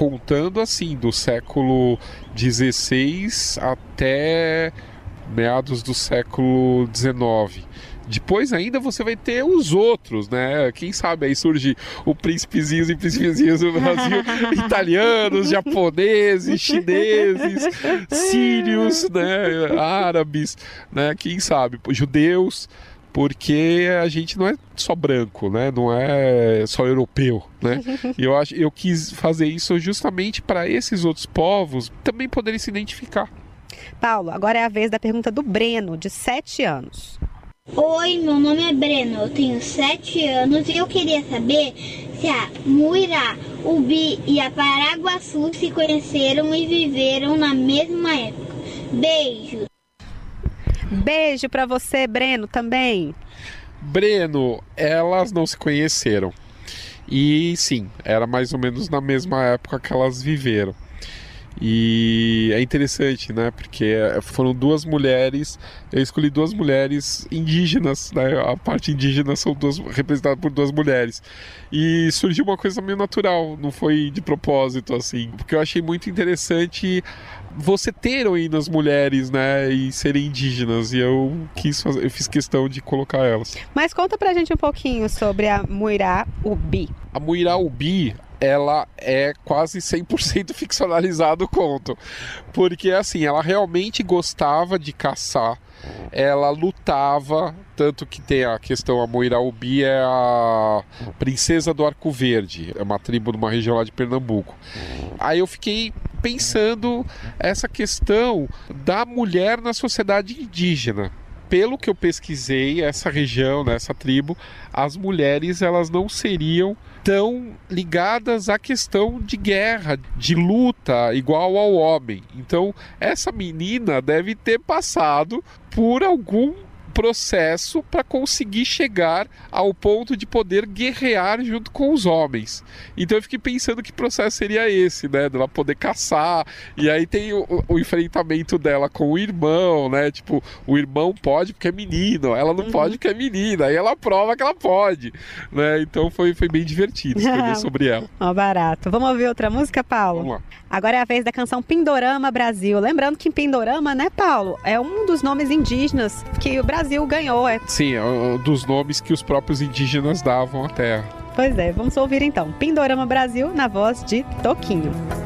contando assim, do século XVI até meados do século XIX. Depois ainda você vai ter os outros, né? Quem sabe aí surge o príncipezinhos e príncipezinhas do Brasil, italianos, japoneses, chineses, sírios, né? Árabes, né? Quem sabe, judeus, porque a gente não é só branco, né? Não é só europeu, né? E eu quis fazer isso justamente para esses outros povos também poderem se identificar. Paulo, agora é a vez da pergunta do Breno, de 7 anos. Oi, meu nome é Breno, eu tenho 7 anos e eu queria saber se a Muirá, o Bi e a Paraguaçu se conheceram e viveram na mesma época. Beijo! Beijo pra você, Breno, também. Breno, elas não se conheceram. E sim, era mais ou menos na mesma época que elas viveram. E é interessante, né? Porque foram duas mulheres, eu escolhi duas mulheres indígenas, né? A parte indígena são representada por duas mulheres. E surgiu uma coisa meio natural, não foi de propósito, assim. Porque eu achei muito interessante você ter heroínas mulheres, né? E serem indígenas. E eu fiz questão de colocar elas. Mas conta pra gente um pouquinho sobre a Muirá Ubi. A Muirá Ubi, ela é quase 100% ficcionalizado o conto, porque assim, ela realmente gostava de caçar, ela lutava, tanto que tem a questão, a Muirá Ubi é a princesa do Arco Verde, é uma tribo de uma região lá de Pernambuco. Aí eu fiquei pensando essa questão da mulher na sociedade indígena. Pelo que eu pesquisei, essa região, né, essa tribo, as mulheres elas não seriam tão ligadas à questão de guerra, de luta, igual ao homem. Então, essa menina deve ter passado por algum processo para conseguir chegar ao ponto de poder guerrear junto com os homens. Então eu fiquei pensando que processo seria esse, né, dela poder caçar, e aí tem o enfrentamento dela com o irmão, né, tipo, o irmão pode porque é menino, ela não pode porque é menina, aí ela prova que ela pode, né, então foi bem divertido escrever sobre ela. Ó, barato. Vamos ouvir outra música, Paulo? Vamos lá. Agora é a vez da canção Pindorama Brasil. Lembrando que Pindorama, né, Paulo, é um dos nomes indígenas que o Brasil ganhou. Sim, é um dos nomes que os próprios indígenas davam à terra. Pois é, vamos ouvir então. Pindorama Brasil na voz de Toquinho.